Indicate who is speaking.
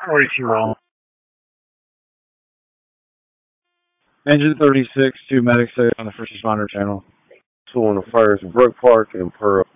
Speaker 1: Racing wrong.
Speaker 2: Engine 36 to Medic 6 on the first responder channel.
Speaker 3: So on the fires in Brook Park and Pearl.